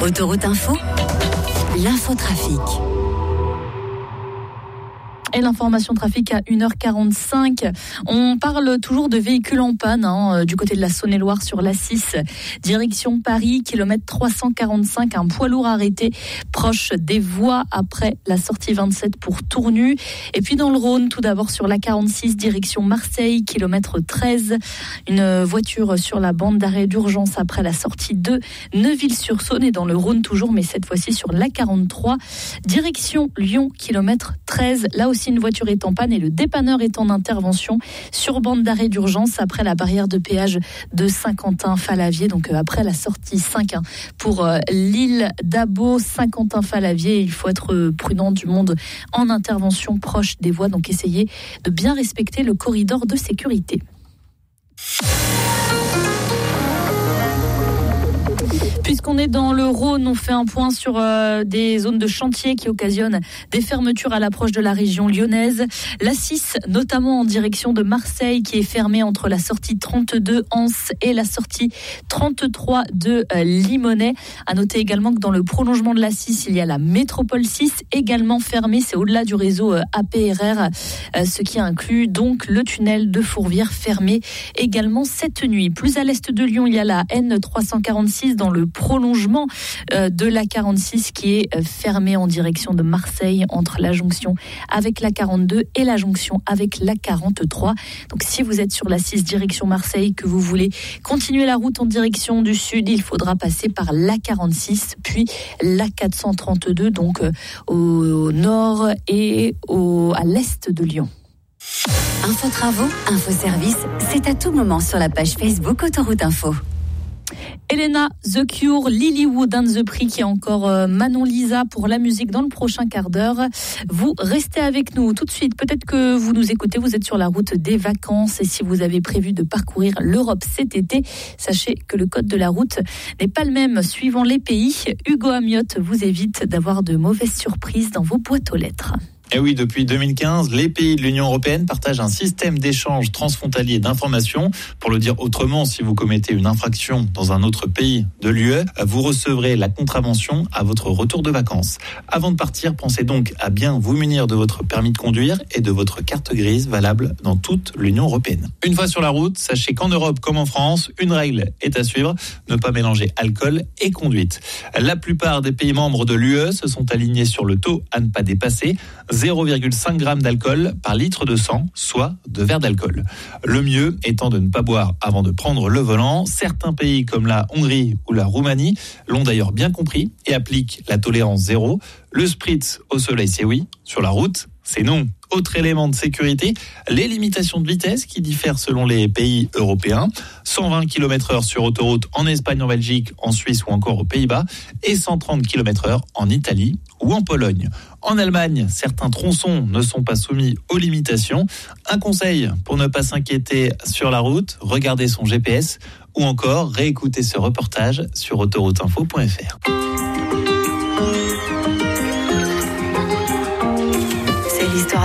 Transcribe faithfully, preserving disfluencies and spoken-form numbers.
Autoroute Info, l'infotrafic. Et l'information trafic à une heure quarante-cinq. On parle toujours de véhicules en panne hein, du côté de la Saône-et-Loire sur l'A six. Direction Paris, kilomètre trois cent quarante-cinq. Un poids lourd arrêté proche des voies après la sortie vingt-sept pour Tournu. Et puis dans le Rhône, tout d'abord sur l'A quarante-six, direction Marseille, kilomètre treize. Une voiture sur la bande d'arrêt d'urgence après la sortie de Neuville-sur-Saône. Et dans le Rhône toujours, mais cette fois-ci sur l'A quarante-trois. Direction Lyon, kilomètre treize. Là aussi, une voiture est en panne et le dépanneur est en intervention sur bande d'arrêt d'urgence après la barrière de péage de Saint-Quentin-Falavier, donc après la sortie cinq hein, pour euh, l'île d'Abo, Saint-Quentin-Falavier. Il faut être prudent, du monde en intervention proche des voies, donc essayez de bien respecter le corridor de sécurité. Puisqu'on est dans le Rhône, on fait un point sur euh, des zones de chantier qui occasionnent des fermetures à l'approche de la région lyonnaise. L'A six, notamment en direction de Marseille, qui est fermée entre la sortie trente-deux Anse et la sortie trente-trois de euh, Limonest. À noter également que dans le prolongement de l'A six, il y a la Métropole six, également fermée. C'est au-delà du réseau euh, A P R R, euh, ce qui inclut donc le tunnel de Fourvière fermé également cette nuit. Plus à l'est de Lyon, il y a la N trois cent quarante-six dans le prolongement de l'A quarante-six qui est fermé en direction de Marseille entre la jonction avec l'A quarante-deux et la jonction avec l'A quarante-trois. Donc si vous êtes sur l'A six direction Marseille, que vous voulez continuer la route en direction du sud, il faudra passer par l'A quarante-six puis l'A quatre cent trente-deux, donc au nord et au, à l'est de Lyon. Info travaux, info service, c'est à tout moment sur la page Facebook Autoroute Info. Elena, The Cure, Lilywood and the Prix, qui est encore euh, Manon Lisa pour la musique dans le prochain quart d'heure. Vous restez avec nous tout de suite. Peut-être que vous nous écoutez, vous êtes sur la route des vacances et si vous avez prévu de parcourir l'Europe cet été, sachez que le code de la route n'est pas le même suivant les pays. Hugo Amiotte vous évite d'avoir de mauvaises surprises dans vos boîtes aux lettres. Et oui, depuis deux mille quinze, les pays de l'Union européenne partagent un système d'échange transfrontalier d'informations. Pour le dire autrement, si vous commettez une infraction dans un autre pays de l'U E, vous recevrez la contravention à votre retour de vacances. Avant de partir, pensez donc à bien vous munir de votre permis de conduire et de votre carte grise valable dans toute l'Union européenne. Une fois sur la route, sachez qu'en Europe comme en France, une règle est à suivre, ne pas mélanger alcool et conduite. La plupart des pays membres de l'U E se sont alignés sur le taux à ne pas dépasser, zéro virgule cinq grammes d'alcool par litre de sang, soit de verre d'alcool. Le mieux étant de ne pas boire avant de prendre le volant. Certains pays comme la Hongrie ou la Roumanie l'ont d'ailleurs bien compris et appliquent la tolérance zéro. Le spritz au soleil, c'est oui. Sur la route, c'est non. Autre élément de sécurité, les limitations de vitesse qui diffèrent selon les pays européens. cent vingt kilomètres heure sur autoroute en Espagne, en Belgique, en Suisse ou encore aux Pays-Bas et cent trente kilomètres heure en Italie ou en Pologne. En Allemagne, certains tronçons ne sont pas soumis aux limitations. Un conseil pour ne pas s'inquiéter sur la route, regardez son G P S ou encore réécoutez ce reportage sur autoroute info point f r.